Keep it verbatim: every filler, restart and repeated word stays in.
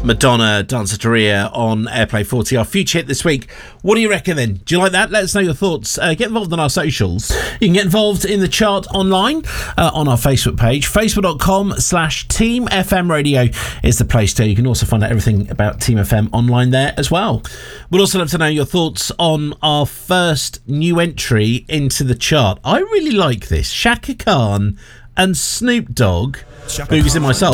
Madonna, Danceteria on Airplay forty, our future hit this week. What do you reckon then? Do you like that? Let us know your thoughts. Uh, get involved on our socials. You can get involved in the chart online uh, on our Facebook page. Facebook.com slash Team FM Radio is the place to. You can also find out everything about Team F M online there as well. We'd also love to know your thoughts on our first new entry into the chart. I really like this. Shaka Khan and Snoop Dogg, Movies in My Soul.